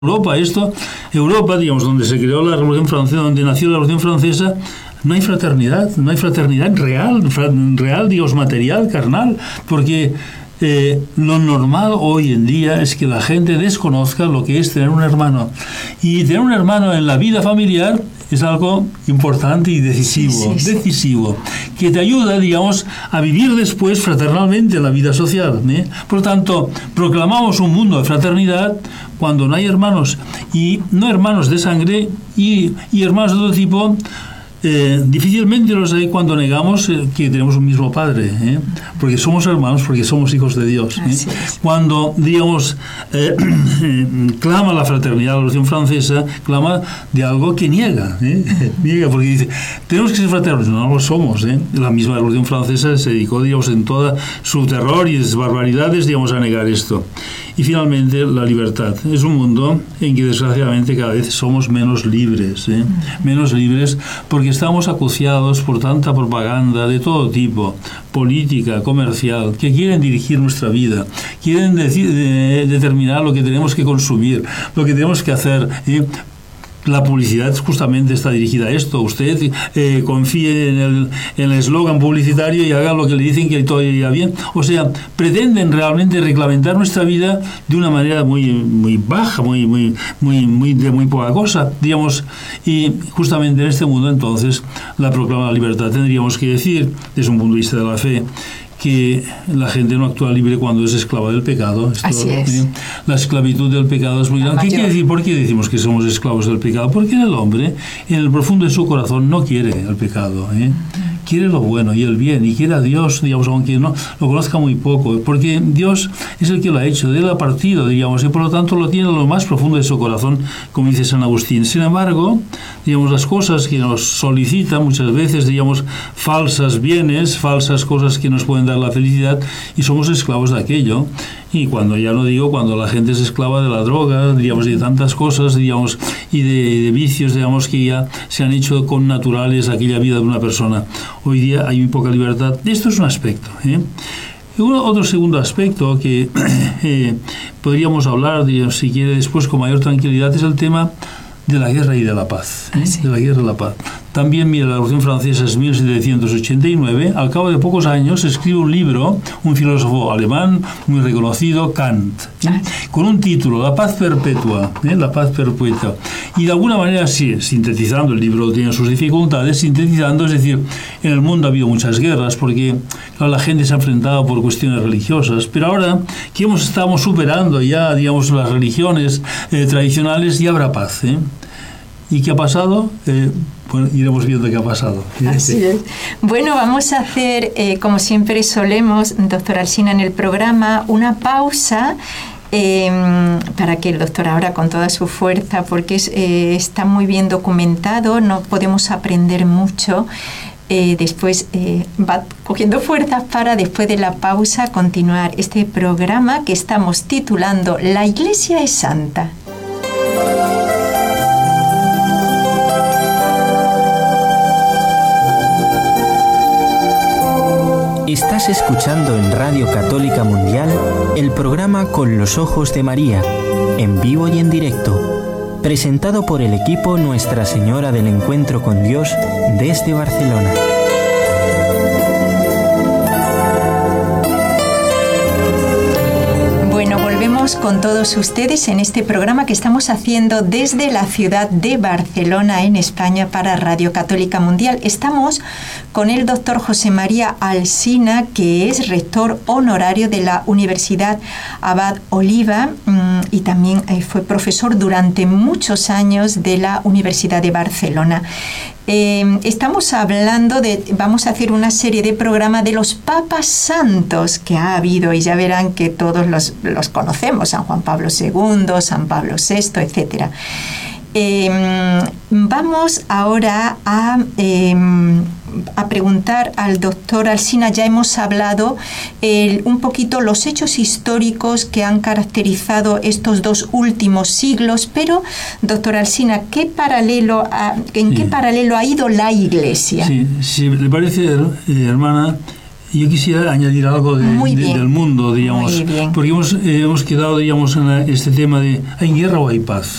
Europa, digamos, donde se creó la Revolución Francesa, donde nació la Revolución Francesa, no hay fraternidad real, digamos, material, carnal, porque lo normal hoy en día es que la gente desconozca lo que es tener un hermano. Y tener un hermano en la vida familiar es algo importante y decisivo, que te ayuda, digamos, a vivir después fraternalmente la vida social, ¿eh? Por lo tanto, proclamamos un mundo de fraternidad cuando no hay hermanos, y no hermanos de sangre y hermanos de todo tipo. Difícilmente los hay cuando negamos que tenemos un mismo Padre, porque somos hermanos, porque somos hijos de Dios. Cuando, digamos, clama la fraternidad, la Revolución Francesa clama de algo que niega, porque dice, tenemos que ser fraternos, no lo somos. La misma Revolución Francesa se dedicó, digamos, en toda su terror y sus barbaridades, digamos, a negar esto. Y finalmente, la libertad. Es un mundo en que desgraciadamente cada vez somos menos libres, porque estamos acuciados por tanta propaganda de todo tipo, política, comercial, que quieren dirigir nuestra vida, quieren determinar lo que tenemos que consumir, lo que tenemos que hacer. La publicidad justamente está dirigida a esto. Usted confíe en el eslogan publicitario y haga lo que le dicen que todo irá bien. O sea, pretenden realmente reglamentar nuestra vida de una manera muy baja, de muy poca cosa, digamos. Y justamente en este mundo, entonces, la proclama de la libertad. Tendríamos que decir, desde un punto de vista de la fe, que la gente no actúa libre cuando es esclava del pecado. Así es. La esclavitud del pecado es muy grande. ¿Qué quiere decir? ¿Por qué decimos que somos esclavos del pecado? Porque el hombre, en el profundo de su corazón, no quiere el pecado, quiere lo bueno y el bien, y quiere a Dios, digamos, aunque no lo conozca muy poco, porque Dios es el que lo ha hecho, él ha partido, digamos, y por lo tanto lo tiene en lo más profundo de su corazón, como dice San Agustín. Sin embargo, digamos, las cosas que nos solicitan muchas veces, digamos, falsas bienes, falsas cosas que nos pueden dar la felicidad, y somos esclavos de aquello. Y cuando la gente es esclava de la droga, digamos, y de tantas cosas, digamos, y de vicios, digamos, que ya se han hecho con naturales aquella vida de una persona. Hoy día hay muy poca libertad. Esto es un aspecto. Otro segundo aspecto que podríamos hablar, digamos, si quiere, después con mayor tranquilidad, es el tema de la guerra y de la paz. De la guerra y la paz. También, mira, la Revolución Francesa es 1789. Al cabo de pocos años escribe un libro, un filósofo alemán muy reconocido, Kant, con un título, La paz perpetua, la paz perpetua. Y de alguna manera, sí, sintetizando, el libro tiene sus dificultades, sintetizando, es decir, en el mundo ha habido muchas guerras, porque claro, la gente se ha enfrentado por cuestiones religiosas, pero ahora que estamos superando ya, digamos, las religiones tradicionales, ya habrá paz. ¿Y qué ha pasado? Bueno, iremos viendo qué ha pasado. Así es. Bueno, vamos a hacer, como siempre solemos, doctora Alsina, en el programa, una pausa para que el doctor ahora con toda su fuerza, porque está muy bien documentado, no podemos aprender mucho. Después va cogiendo fuerzas para, después de la pausa, continuar este programa que estamos titulando La Iglesia es Santa. Estás escuchando en Radio Católica Mundial el programa Con los Ojos de María, en vivo y en directo, presentado por el equipo Nuestra Señora del Encuentro con Dios desde Barcelona. Con todos ustedes en este programa que estamos haciendo desde la ciudad de Barcelona, en España, para Radio Católica Mundial. Estamos con el doctor José María Alsina, que es rector honorario de la Universidad Abad Oliba y también fue profesor durante muchos años de la Universidad de Barcelona. Estamos hablando vamos a hacer una serie de programas de los papas santos que ha habido, y ya verán que todos los conocemos: San Juan Pablo II, San Pablo VI, etc. Vamos ahora a preguntar al doctor Alsina. Ya hemos hablado un poquito los hechos históricos que han caracterizado estos dos últimos siglos, pero, doctor Alsina, ¿en qué paralelo ha ido la Iglesia? Sí, si le parece, hermana, Yo quisiera añadir algo del mundo, digamos, porque hemos quedado, digamos, en este tema de ¿hay guerra o hay paz?